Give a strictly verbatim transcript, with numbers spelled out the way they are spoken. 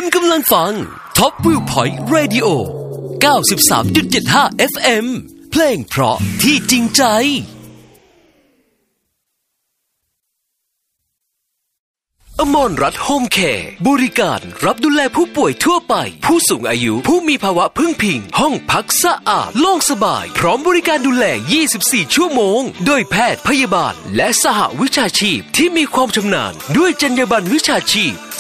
คุณกำลังฟัง Top Viewpoint Radio เก้าสิบสามจุดเจ็ดห้า เอฟ เอ็ม เพลงเพราะที่จริงใจอมรรัตน์โฮมแคร์บริการรับดูแลผู้ป่วยทั่วไปผู้สูงอายุผู้มีภาวะพึ่งพิงห้องพักสะอาดโล่งสบายพร้อมบริการดูแลยี่สิบสี่ชั่วโมงโดยแพทย์พยาบาลและสหวิชาชีพที่มีความชำนาญด้วยจรรยาบรรณวิชาชีพ